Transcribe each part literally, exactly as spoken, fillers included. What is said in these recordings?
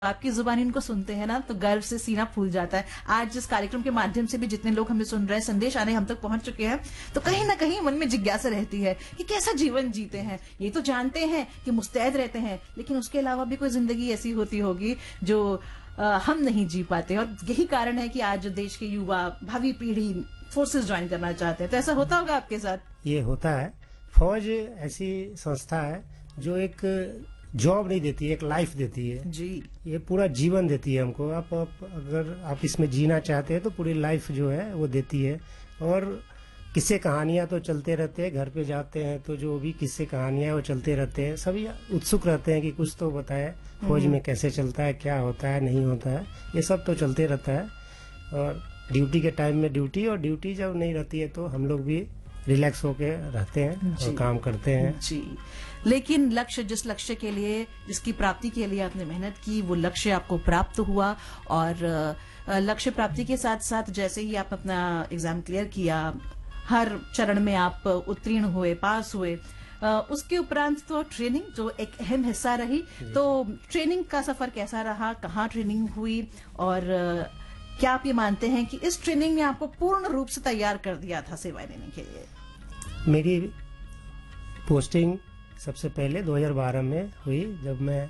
आपकी जुबानी उनको सुनते हैं ना तो गर्व से सीना फूल जाता है। आज जिस कार्यक्रम के माध्यम से भी जितने लोग हमें सुन रहे हैं, संदेश आने हम तक पहुंच चुके हैं, तो कहीं ना कहीं मन में जिज्ञासा रहती है कि कैसा जीवन जीते हैं। ये तो जानते हैं कि मुस्तैद रहते हैं, लेकिन उसके अलावा भी कोई जिंदगी ऐसी होती होगी जो आ, हम नहीं जी पाते। और यही कारण है कि आज जो देश के युवा, भावी पीढ़ी फोर्सेस ज्वाइन करना चाहते हैं। तो ऐसा होता होगा आपके साथ? ये होता है। फौज ऐसी संस्था है जो एक जॉब नहीं देती है, एक लाइफ देती है जी। ये पूरा जीवन देती है हमको। आप, आप अगर आप इसमें जीना चाहते हैं तो पूरी लाइफ जो है वो देती है। और किस्से कहानियां तो चलते रहते हैं, घर पे जाते हैं तो जो भी किस्से कहानियां वो चलते रहते हैं। सभी उत्सुक रहते हैं कि कुछ तो बताए फौज में कैसे चलता है, क्या होता है, नहीं होता है, ये सब तो चलते रहता है। और ड्यूटी के टाइम में ड्यूटी, और ड्यूटी जब नहीं रहती है तो हम लोग भी रिलैक्स होके रहते हैं और काम करते हैं जी। लेकिन लक्ष्य, जिस लक्ष्य के लिए, जिसकी प्राप्ति के लिए आपने मेहनत की, वो लक्ष्य आपको प्राप्त हुआ। और लक्ष्य प्राप्ति के साथ साथ जैसे ही आप अपना एग्जाम क्लियर किया, हर चरण में आप उत्तीर्ण हुए, पास हुए, उसके उपरांत तो ट्रेनिंग जो एक अहम हिस्सा रही। तो ट्रेनिंग का सफर कैसा रहा, कहाँ ट्रेनिंग हुई, और क्या आप ये मानते हैं कि इस ट्रेनिंग ने आपको पूर्ण रूप से तैयार कर दिया था सेवाएं देने के लिए? मेरी पोस्टिंग सबसे पहले दो हज़ार बारह में हुई, जब मैं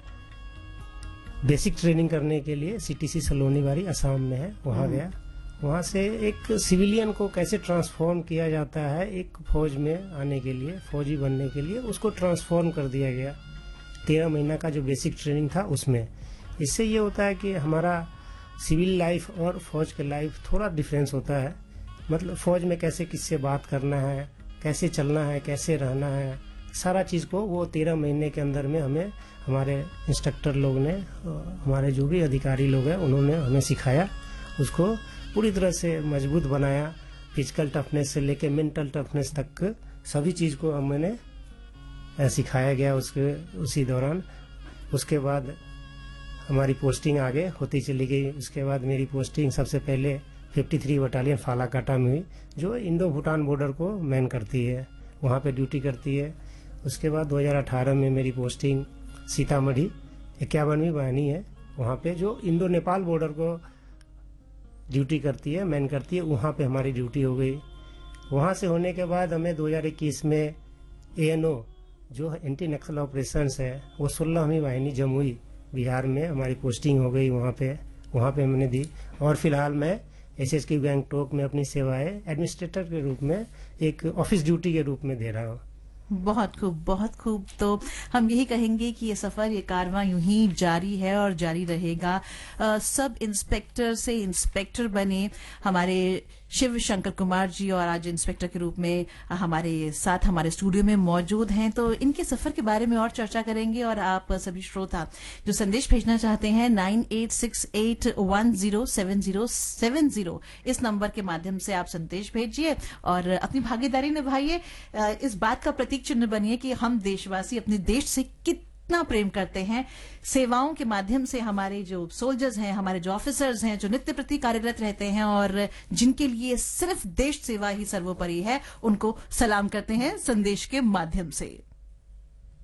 बेसिक ट्रेनिंग करने के लिए सीटीसी सलोनीबारी असम में है वहाँ गया। वहाँ से एक सिविलियन को कैसे ट्रांसफॉर्म किया जाता है एक फौज में आने के लिए, फौजी बनने के लिए, उसको ट्रांसफॉर्म कर दिया गया। तेरह महीना का जो बेसिक ट्रेनिंग था उसमें। इससे ये होता है कि हमारा सिविल लाइफ और फौज के लाइफ थोड़ा डिफरेंस होता है। मतलब फौज में कैसे किससे बात करना है, कैसे चलना है, कैसे रहना है, सारा चीज़ को वो तेरह महीने के अंदर में हमें हमारे इंस्ट्रक्टर लोग ने, हमारे जो भी अधिकारी लोग हैं उन्होंने हमें सिखाया। उसको पूरी तरह से मजबूत बनाया। फिजिकल टफनेस से लेके मेंटल टफनेस तक सभी चीज़ को हमें सिखाया गया उसके उसी दौरान। उसके बाद हमारी पोस्टिंग आगे होती चली गई। उसके बाद मेरी पोस्टिंग सबसे पहले तिरेपन बटालियन फालाकाटा में हुई, जो इंडो भूटान बॉर्डर को मैन करती है, वहाँ पे ड्यूटी करती है। उसके बाद दो हज़ार अठारह में मेरी पोस्टिंग सीतामढ़ी इक्यावनवीं वाहिनी है, वहाँ पे जो इंडो नेपाल बॉर्डर को ड्यूटी करती है, मैन करती है, वहाँ पे हमारी ड्यूटी हो गई। वहाँ से होने के बाद हमें दो हज़ार इक्कीस में एएनओ जो एंटी नक्सल ऑपरेशंस है, वो सोलहवीं वाहिनी जमुई बिहार में हमारी पोस्टिंग हो गई। वहाँ पे वहाँ पे मैंने दी। और फिलहाल मैं एसएसके गैंगटॉक में अपनी सेवाएं एडमिनिस्ट्रेटर के रूप में एक ऑफिस ड्यूटी के रूप में दे रहा हूँ। बहुत खूब, बहुत खूब। तो हम यही कहेंगे कि ये सफर, ये कारवां यूं ही जारी है और जारी रहेगा। आ, सब इंस्पेक्टर से इंस्पेक्टर बने हमारे शिव शंकर कुमार जी, और आज इंस्पेक्टर के रूप में हमारे साथ हमारे स्टूडियो में मौजूद हैं। तो इनके सफर के बारे में और चर्चा करेंगे। और आप सभी श्रोता जो संदेश भेजना चाहते हैं, nine eight six eight one zero seven zero seven zero, इस नंबर के माध्यम से आप संदेश भेजिए और अपनी भागीदारी निभाइए। इस बात का प्रतीक चिन्ह बनिए कि हम देशवासी अपने देश से कितना प्रेम करते हैं। सेवाओं के माध्यम से हमारे जो सोल्जर्स हैं, हमारे जो ऑफिसर्स हैं, जो नित्य प्रति कार्यरत रहते हैं और जिनके लिए सिर्फ देश सेवा ही सर्वोपरि है, उनको सलाम करते हैं संदेश के माध्यम से।